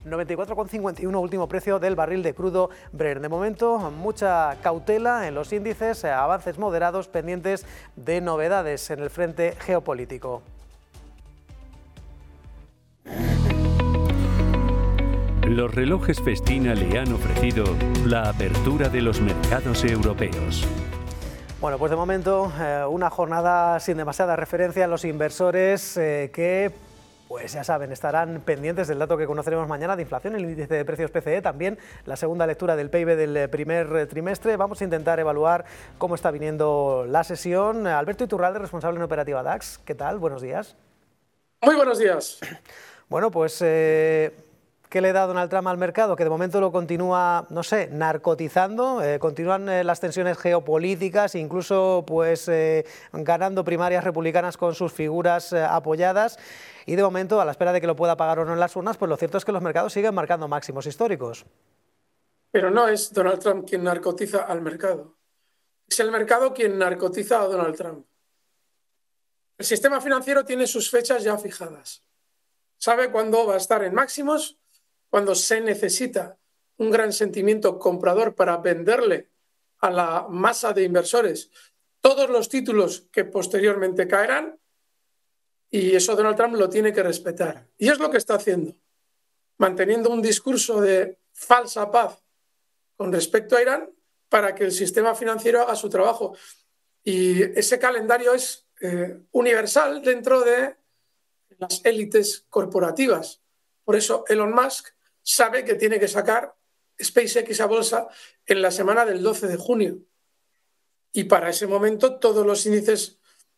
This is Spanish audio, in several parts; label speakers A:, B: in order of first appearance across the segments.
A: 94,51 último precio del barril de crudo Brent. De momento, mucha cautela en los índices, avances moderados pendientes de novedades en el frente geopolítico.
B: Los relojes Festina le han ofrecido la apertura de los mercados europeos.
A: Bueno, pues de momento una jornada sin demasiada referencia a los inversores que, pues ya saben, estarán pendientes del dato que conoceremos mañana de inflación, el índice de precios PCE, también la segunda lectura del PIB del primer trimestre. Vamos a intentar evaluar cómo está viniendo la sesión. Alberto Iturralde, responsable en operativa DAX, ¿qué tal? Buenos días.
C: Muy buenos días.
A: Bueno, pues ¿qué le da Donald Trump al mercado? Que de momento lo continúa, no sé, narcotizando, continúan las tensiones geopolíticas, incluso pues ganando primarias republicanas con sus figuras apoyadas, y de momento, a la espera de que lo pueda pagar o no en las urnas, pues lo cierto es que los mercados siguen marcando máximos históricos.
C: Pero no es Donald Trump quien narcotiza al mercado, es el mercado quien narcotiza a Donald Trump. El sistema financiero tiene sus fechas ya fijadas, sabe cuándo va a estar en máximos, cuando se necesita un gran sentimiento comprador para venderle a la masa de inversores todos los títulos que posteriormente caerán, y eso Donald Trump lo tiene que respetar. Y es lo que está haciendo, manteniendo un discurso de falsa paz con respecto a Irán para que el sistema financiero haga su trabajo. Y ese calendario es universal dentro de las élites corporativas. Por eso Elon Musk sabe que tiene que sacar SpaceX a bolsa en la semana del 12 de junio. Y para ese momento todos los índices,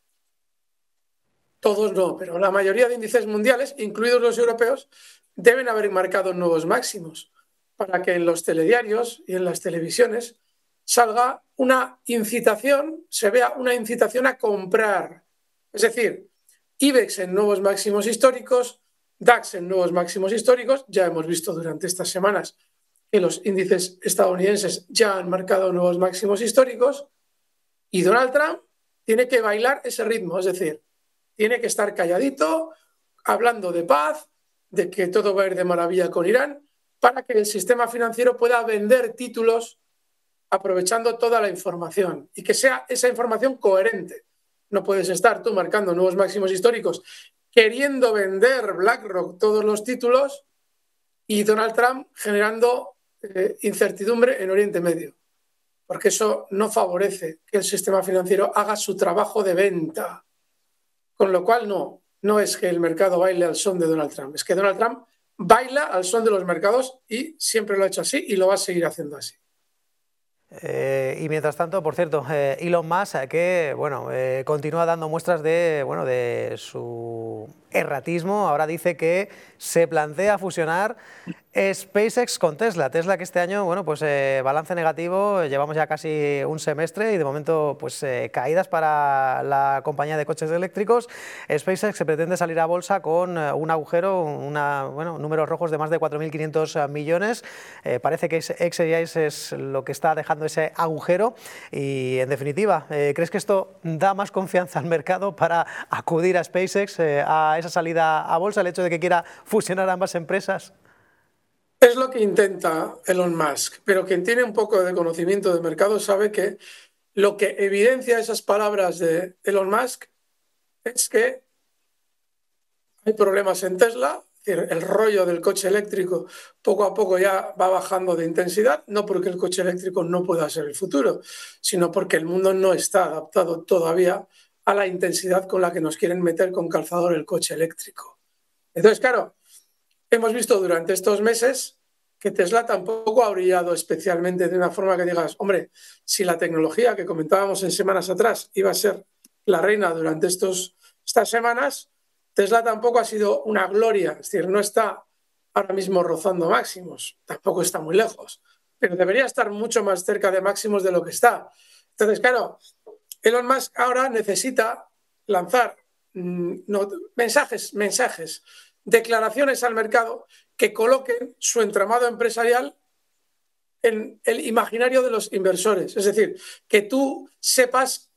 C: todos no, pero la mayoría de índices mundiales, incluidos los europeos, deben haber marcado nuevos máximos para que en los telediarios y en las televisiones salga una incitación, se vea una incitación a comprar. Es decir, IBEX en nuevos máximos históricos, DAX en nuevos máximos históricos. Ya hemos visto durante estas semanas que los índices estadounidenses ya han marcado nuevos máximos históricos, y Donald Trump tiene que bailar ese ritmo, es decir, tiene que estar calladito, hablando de paz, de que todo va a ir de maravilla con Irán, para que el sistema financiero pueda vender títulos aprovechando toda la información y que sea esa información coherente. No puedes estar tú marcando nuevos máximos históricos queriendo vender BlackRock todos los títulos y Donald Trump generando incertidumbre en Oriente Medio, porque eso no favorece que el sistema financiero haga su trabajo de venta. Con lo cual no es que el mercado baile al son de Donald Trump, es que Donald Trump baila al son de los mercados y siempre lo ha hecho así y lo va a seguir haciendo así.
A: Y mientras tanto, por cierto, Elon Musk, que bueno, continúa dando muestras de su erratismo. Ahora dice que se plantea fusionar SpaceX con Tesla. Tesla, que este año, bueno, pues balance negativo, llevamos ya casi un semestre y de momento pues caídas para la compañía de coches eléctricos. SpaceX se pretende salir a bolsa con un agujero, números rojos de más de 4.500 millones. Parece que XAI es lo que está dejando ese agujero y, en definitiva, ¿crees que esto da más confianza al mercado para acudir a SpaceX, a esa salida a bolsa, el hecho de que quiera fusionar ambas empresas?
C: Es lo que intenta Elon Musk, pero quien tiene un poco de conocimiento de mercado sabe que lo que evidencia esas palabras de Elon Musk es que hay problemas en Tesla, es decir, el rollo del coche eléctrico poco a poco ya va bajando de intensidad, no porque el coche eléctrico no pueda ser el futuro, sino porque el mundo no está adaptado todavía a la intensidad con la que nos quieren meter con calzador el coche eléctrico. Entonces, claro, hemos visto durante estos meses que Tesla tampoco ha brillado especialmente de una forma que digas, hombre, si la tecnología que comentábamos en semanas atrás iba a ser la reina durante estas semanas, Tesla tampoco ha sido una gloria, es decir, no está ahora mismo rozando máximos, tampoco está muy lejos, pero debería estar mucho más cerca de máximos de lo que está. Entonces, claro, Elon Musk ahora necesita lanzar mensajes, declaraciones al mercado que coloquen su entramado empresarial en el imaginario de los inversores. Es decir, que tú sepas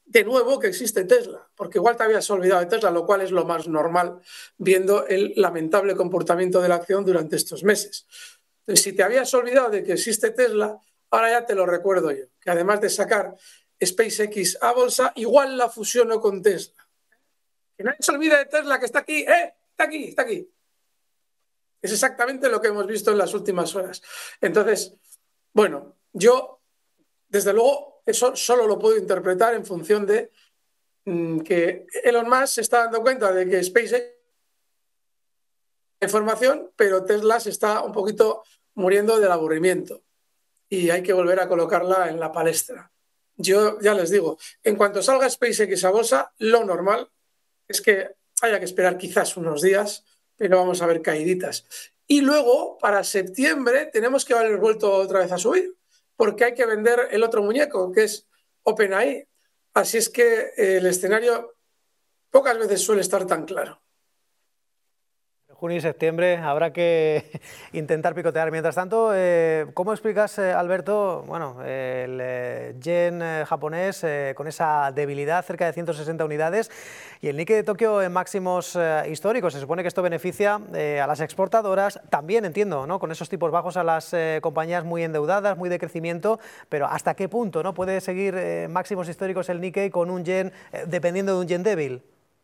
C: de nuevo que existe Tesla, porque igual te habías olvidado de Tesla, lo cual es lo más normal viendo el lamentable comportamiento de la acción durante estos meses. Entonces, si te habías olvidado de que existe Tesla, ahora ya te lo recuerdo yo, que además de sacar SpaceX a bolsa, igual la fusiono con Tesla. Que nadie se olvide de Tesla, que está aquí, está aquí, está aquí. Es exactamente lo que hemos visto en las últimas horas. Entonces, bueno, yo, desde luego, eso solo lo puedo interpretar en función de que Elon Musk se está dando cuenta de que SpaceX información, pero Tesla se está un poquito muriendo del aburrimiento y hay que volver a colocarla en la palestra. Yo ya les digo, en cuanto salga SpaceX a bolsa, lo normal es que haya que esperar quizás unos días, pero vamos a ver caíditas. Y luego, para septiembre, tenemos que haber vuelto otra vez a subir, porque hay que vender el otro muñeco, que es OpenAI. Así es que el escenario pocas veces suele estar tan claro.
A: Junio y septiembre habrá que intentar picotear. Mientras tanto, ¿cómo explicas, Alberto, bueno, el yen japonés con esa debilidad, cerca de 160 unidades, y el Nikkei de Tokio en máximos históricos? Se supone que esto beneficia a las exportadoras, también entiendo, ¿no?, con esos tipos bajos a las compañías muy endeudadas, muy de crecimiento, pero ¿hasta qué punto, no, puede seguir máximos históricos el Nikkei con un yen, dependiendo de un yen débil?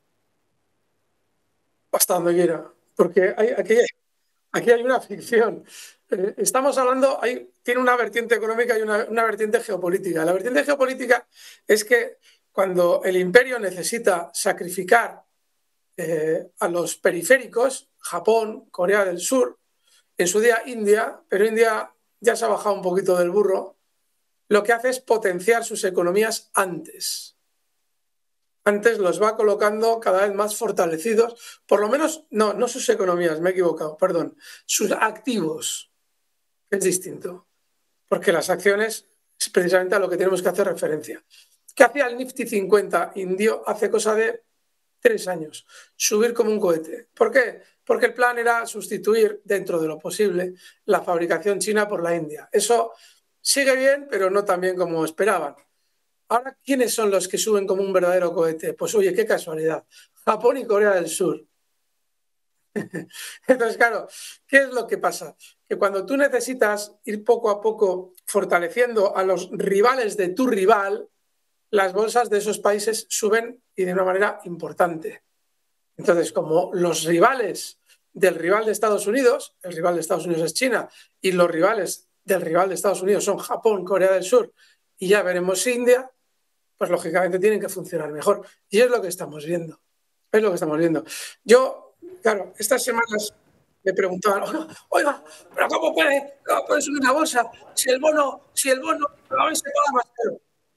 C: Hasta donde quiera. Porque aquí hay una ficción. Estamos hablando, tiene una vertiente económica y una vertiente geopolítica. La vertiente geopolítica es que cuando el imperio necesita sacrificar a los periféricos, Japón, Corea del Sur, en su día India, pero India ya se ha bajado un poquito del burro, lo que hace es potenciar sus economías antes. Antes los va colocando cada vez más fortalecidos, por lo menos, no sus economías, me he equivocado, perdón, sus activos, es distinto, porque las acciones es precisamente a lo que tenemos que hacer referencia. ¿Qué hacía el Nifty 50 indio hace cosa de 3 años? Subir como un cohete. ¿Por qué? Porque el plan era sustituir, dentro de lo posible, la fabricación china por la India. Eso sigue bien, pero no tan bien como esperaban. Ahora, ¿quiénes son los que suben como un verdadero cohete? Pues oye, qué casualidad. Japón y Corea del Sur. Entonces, claro, ¿qué es lo que pasa? Que cuando tú necesitas ir poco a poco fortaleciendo a los rivales de tu rival, las bolsas de esos países suben y de una manera importante. Entonces, como los rivales del rival de Estados Unidos, el rival de Estados Unidos es China, y los rivales del rival de Estados Unidos son Japón, Corea del Sur, y ya veremos India, pues lógicamente tienen que funcionar mejor. Y es lo que estamos viendo. Es lo que estamos viendo. Yo, claro, estas semanas me preguntaban, oiga, pero ¿cómo puede subir la bolsa si el bono a veces se paga más caro?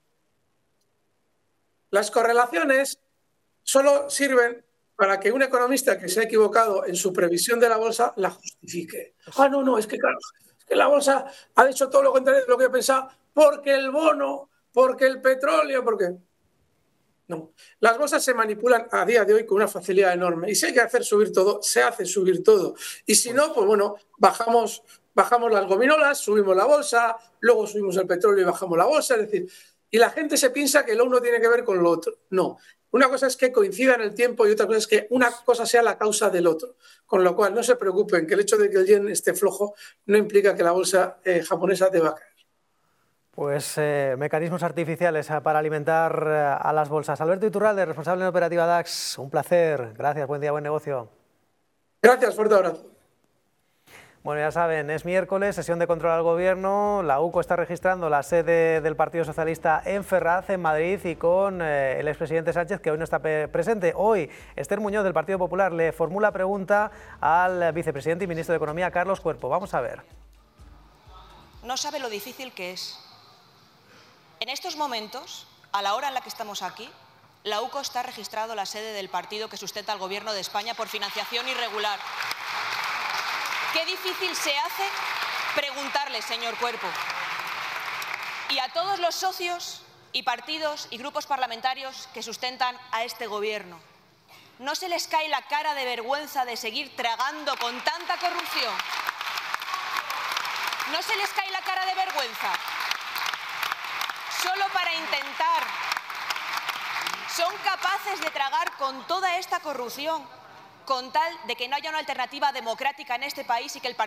C: Las correlaciones solo sirven para que un economista que se ha equivocado en su previsión de la bolsa la justifique. No, es que claro, es que la bolsa ha hecho todo lo contrario de lo que yo pensaba, porque el bono, porque el petróleo, porque... No, las bolsas se manipulan a día de hoy con una facilidad enorme y si hay que hacer subir todo, se hace subir todo. Y si no, pues bueno, bajamos las gominolas, subimos la bolsa, luego subimos el petróleo y bajamos la bolsa, es decir, y la gente se piensa que lo uno tiene que ver con lo otro. No, una cosa es que coincida en el tiempo y otra cosa es que una cosa sea la causa del otro. Con lo cual, no se preocupen que el hecho de que el yen esté flojo no implica que la bolsa japonesa deba caer.
A: Pues mecanismos artificiales para alimentar a las bolsas. Alberto Iturralde, responsable en operativa DAX, un placer. Gracias, buen día, buen negocio.
C: Gracias, fuerte abrazo.
A: Bueno, ya saben, es miércoles, sesión de control al gobierno. La UCO está registrando la sede del Partido Socialista en Ferraz, en Madrid, y con el expresidente Sánchez, que hoy no está presente. Hoy, Esther Muñoz, del Partido Popular, le formula pregunta al vicepresidente y ministro de Economía, Carlos Cuerpo. Vamos a ver.
D: No sabe lo difícil que es. En estos momentos, a la hora en la que estamos aquí, la UCO está registrado la sede del partido que sustenta al Gobierno de España por financiación irregular. Qué difícil se hace preguntarle, señor Cuerpo. Y a todos los socios y partidos y grupos parlamentarios que sustentan a este Gobierno, ¿no se les cae la cara de vergüenza de seguir tragando con tanta corrupción? ¿No se les cae la cara de vergüenza? Solo para intentar son capaces de tragar con toda esta corrupción con tal de que no haya una alternativa democrática en este país y que el